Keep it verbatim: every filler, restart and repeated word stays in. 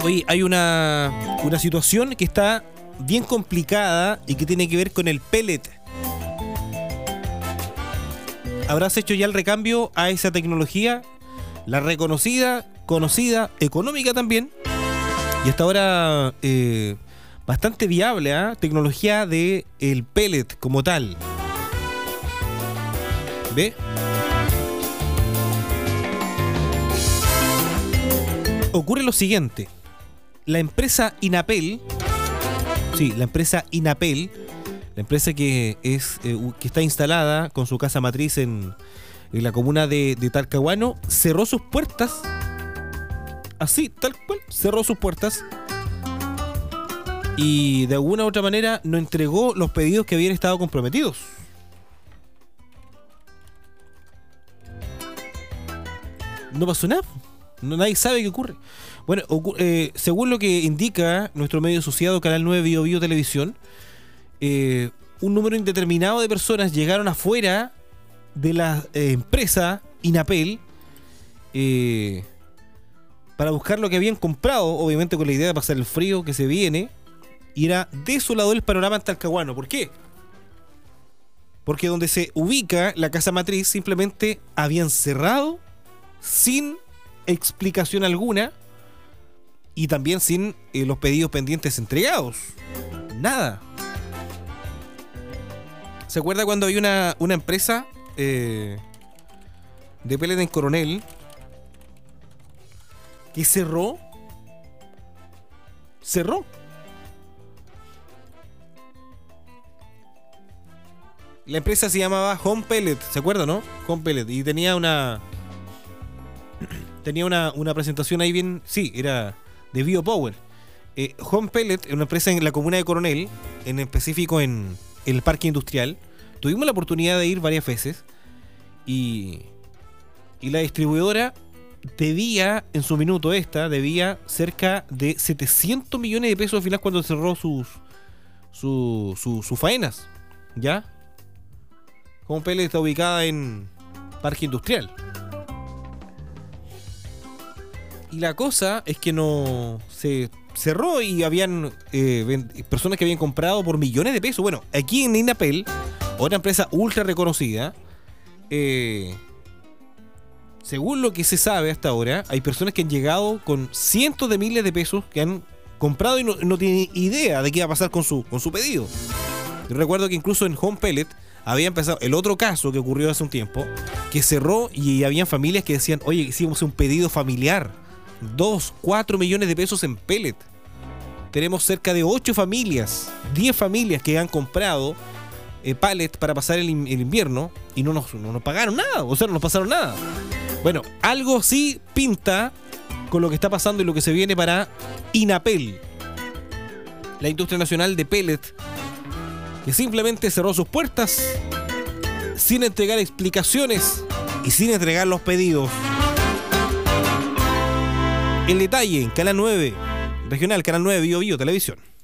Oye, hay una, una situación que está bien complicada y que tiene que ver con el pellet. ¿Habrás hecho ya el recambio a esa tecnología? La reconocida, conocida, económica también. Y hasta ahora eh, bastante viable, ¿eh? Tecnología de el pellet como tal. ¿Ve? Ocurre lo siguiente. La empresa Inapel, sí, la empresa Inapel, la empresa que es eh, que está instalada con su casa matriz en, en la comuna de, de Talcahuano, cerró sus puertas. Así, tal cual, cerró sus puertas. Y de alguna u otra manera no entregó los pedidos que habían estado comprometidos. No pasó nada. No, nadie sabe qué ocurre. Bueno, eh, según lo que indica nuestro medio asociado Canal nueve Bio Bio Televisión, eh, un número indeterminado de personas llegaron afuera de la eh, empresa Inapel eh, para buscar lo que habían comprado, obviamente con la idea de pasar el frío que se viene, y era desolador el panorama en Talcahuano. ¿Por qué? Porque donde se ubica la casa matriz simplemente habían cerrado sin explicación alguna y también sin eh, los pedidos pendientes entregados. Nada. ¿Se acuerda cuando había una, una empresa eh, de pellet en Coronel que cerró? Cerró. La empresa se llamaba Home Pellet, ¿se acuerda, no? Home Pellet. Y tenía una... Tenía una, una presentación ahí bien... Sí, era de BioPower. Eh, Home Pellet, una empresa en la comuna de Coronel, en específico en, en el parque industrial. Tuvimos la oportunidad de ir varias veces. Y, y la distribuidora debía, en su minuto esta, debía cerca de setecientos millones de pesos al final cuando cerró sus, sus, sus, sus faenas. ¿Ya? Home Pellet está ubicada en parque industrial. Y la cosa es que no se cerró y habían eh, personas que habían comprado por millones de pesos. Bueno, aquí en Inapel, otra empresa ultra reconocida, eh, según lo que se sabe hasta ahora, hay personas que han llegado con cientos de miles de pesos que han comprado y no, no tienen idea de qué iba a pasar con su, con su pedido. Yo recuerdo que incluso en Home Pellet había empezado el otro caso que ocurrió hace un tiempo, que cerró y habían familias que decían, oye, hicimos un pedido familiar. dos, cuatro millones de pesos en pellet. Tenemos cerca de ocho familias, diez familias que han comprado eh, pallet para pasar el, el invierno y no nos, no nos pagaron nada, o sea, no nos pasaron nada. Bueno, algo sí pinta con lo que está pasando y lo que se viene para Inapel, la industria nacional de pellet, que simplemente cerró sus puertas sin entregar explicaciones y sin entregar los pedidos. El detalle en Canal nueve Regional, Canal nueve Bio Bio Televisión.